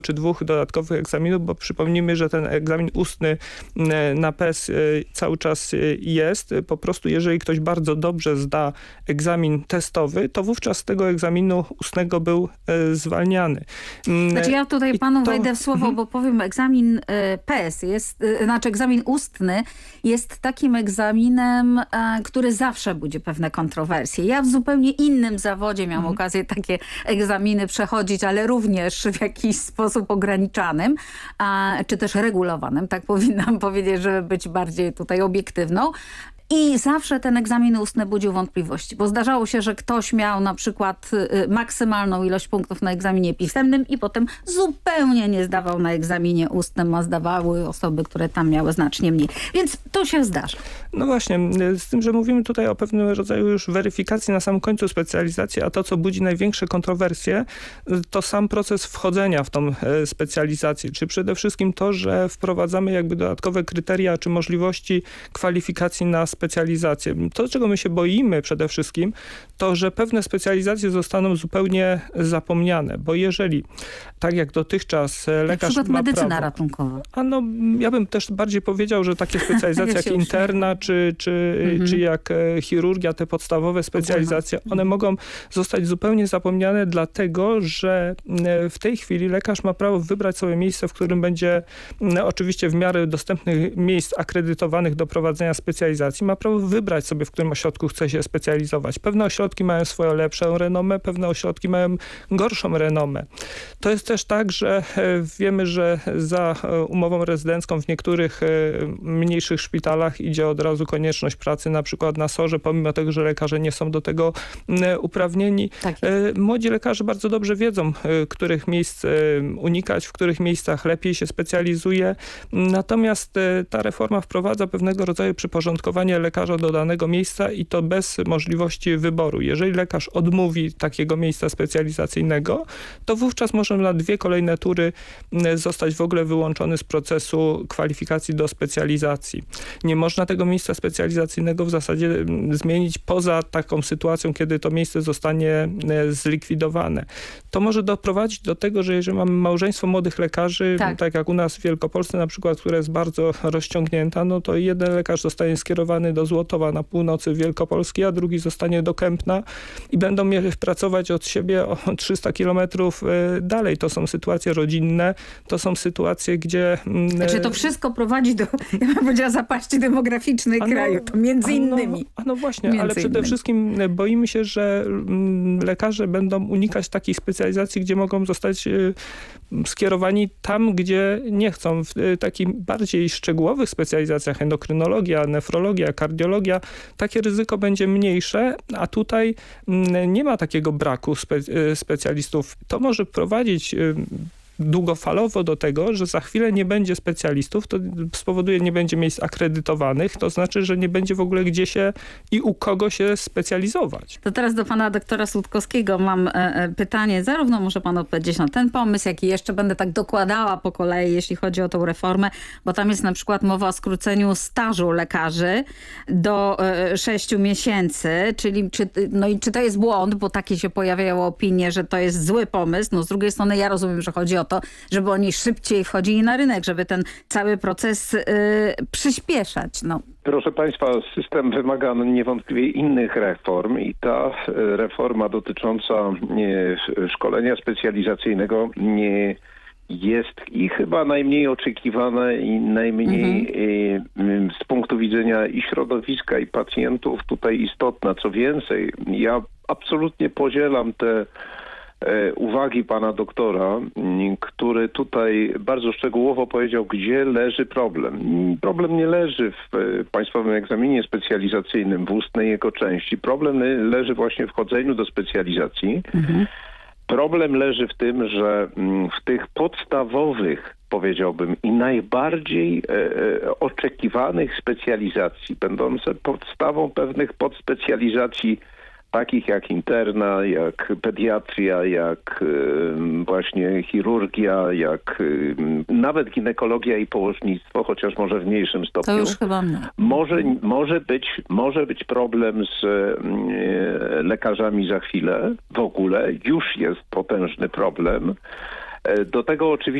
czy 2 dodatkowych egzaminów, bo przypomnijmy, że ten egzamin ustny na PES cały czas jest. Po prostu jeżeli ktoś bardzo dobrze zda egzamin testowy, to wówczas z tego egzaminu ustnego był zwalniany. Znaczy ja tutaj panu wejdę w słowo, bo powiem, egzamin PES egzamin ustny jest takim egzaminem, który zawsze budzi pewne kontrowersje. Ja w zupełnie innym zawodzie miałam okazję takie egzaminy przechodzić, ale również w jakiś sposób ograniczanym, czy też regulowanym, tak powinnam powiedzieć, żeby być bardziej tutaj obiektywną. I zawsze ten egzamin ustny budził wątpliwości, bo zdarzało się, że ktoś miał na przykład maksymalną ilość punktów na egzaminie pisemnym i potem zupełnie nie zdawał na egzaminie ustnym, a zdawały osoby, które tam miały znacznie mniej. Więc to się zdarza. No właśnie, z tym, że mówimy tutaj o pewnym rodzaju już weryfikacji na samym końcu specjalizacji, a to, co budzi największe kontrowersje, to sam proces wchodzenia w tą specjalizację, czy przede wszystkim to, że wprowadzamy jakby dodatkowe kryteria, czy możliwości kwalifikacji na specjalizację. To, czego my się boimy przede wszystkim, to, że pewne specjalizacje zostaną zupełnie zapomniane, bo jeżeli, tak jak dotychczas lekarz na przykład ma medycyna prawo, ratunkowa. Ja bym też bardziej powiedział, że takie specjalizacje jak interna, czy jak chirurgia, te podstawowe specjalizacje, one mogą zostać zupełnie zapomniane, dlatego, że w tej chwili lekarz ma prawo wybrać sobie miejsce, w którym będzie oczywiście w miarę dostępnych miejsc akredytowanych do prowadzenia specjalizacji, ma prawo wybrać sobie, w którym ośrodku chce się specjalizować. Pewne ośrodki mają swoją lepszą renomę, pewne ośrodki mają gorszą renomę. To jest też tak, że wiemy, że za umową rezydencką w niektórych mniejszych szpitalach idzie od razu konieczność pracy na przykład na SOR-ze, pomimo tego, że lekarze nie są do tego uprawnieni. Tak. Młodzi lekarze bardzo dobrze wiedzą, których miejsc unikać, w których miejscach lepiej się specjalizuje. Natomiast ta reforma wprowadza pewnego rodzaju przyporządkowanie lekarza do danego miejsca i to bez możliwości wyboru. Jeżeli lekarz odmówi takiego miejsca specjalizacyjnego, to wówczas może na 2 kolejne tury zostać w ogóle wyłączony z procesu kwalifikacji do specjalizacji. Nie można tego miejsca specjalizacyjnego w zasadzie zmienić poza taką sytuacją, kiedy to miejsce zostanie zlikwidowane. To może doprowadzić do tego, że jeżeli mamy małżeństwo młodych lekarzy, tak jak u nas w Wielkopolsce na przykład, która jest bardzo rozciągnięta, no to jeden lekarz zostaje skierowany do Złotowa na północy Wielkopolski, a drugi zostanie do Kępna i będą mieli pracować od siebie o 300 kilometrów dalej. To są sytuacje rodzinne, to są sytuacje, gdzie... Znaczy to wszystko prowadzi do, ja bym powiedziała, zapaści demograficznej kraju. To między innymi. No właśnie, ale przede wszystkim boimy się, że lekarze będą unikać takich specjalizacji, gdzie mogą zostać skierowani tam, gdzie nie chcą. W takich bardziej szczegółowych specjalizacjach, endokrynologia, nefrologia, kardiologia, takie ryzyko będzie mniejsze, a tutaj nie ma takiego braku specjalistów. To może prowadzić długofalowo do tego, że za chwilę nie będzie specjalistów, to spowoduje, nie będzie miejsc akredytowanych, to znaczy, że nie będzie w ogóle gdzie się i u kogo się specjalizować. To teraz do pana doktora Sutkowskiego mam pytanie. Zarówno może pan odpowiedzieć na ten pomysł, jak i jeszcze będę tak dokładała po kolei, jeśli chodzi o tą reformę, bo tam jest na przykład mowa o skróceniu stażu lekarzy do 6 miesięcy, czyli czy to jest błąd, bo takie się pojawiają opinie, że to jest zły pomysł. No z drugiej strony ja rozumiem, że chodzi o to, żeby oni szybciej wchodzili na rynek, żeby ten cały proces przyspieszać. No. Proszę państwa, system wymaga niewątpliwie innych reform i ta reforma dotycząca szkolenia specjalizacyjnego jest i chyba najmniej oczekiwana i najmniej z punktu widzenia i środowiska, i pacjentów tutaj istotna. Co więcej, ja absolutnie podzielam te uwagi pana doktora, który tutaj bardzo szczegółowo powiedział, gdzie leży problem. Problem nie leży w państwowym egzaminie specjalizacyjnym, w ustnej jego części. Problem leży właśnie w wchodzeniu do specjalizacji. Problem leży w tym, że w tych podstawowych, powiedziałbym, i najbardziej oczekiwanych specjalizacji, będące podstawą pewnych podspecjalizacji, takich jak interna, jak pediatria, jak właśnie chirurgia, jak nawet ginekologia i położnictwo, chociaż może w mniejszym stopniu. To już chyba nie. Może być problem z lekarzami za chwilę. W ogóle już jest potężny problem. Do tego oczywiście